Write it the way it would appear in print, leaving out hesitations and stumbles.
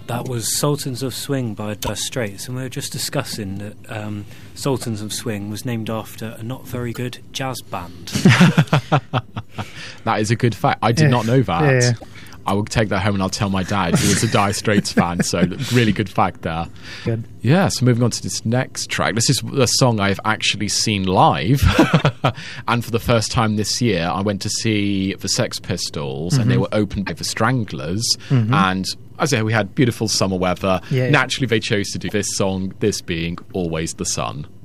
That was Sultans of Swing by Dire Straits, and we were just discussing that Sultans of Swing was named after a not very good jazz band. That is a good fact. I did not know that. Yeah. I will take that home and I'll tell my dad, who is a Dire Straits fan, so really good fact there. Good. Yeah, so moving on to this next track. This is a song I've actually seen live. And for the first time this year, I went to see the Sex Pistols, and they were opened by the Stranglers. And as I say, we had beautiful summer weather. Yeah. Naturally, they chose to do this song, this being Always the Sun.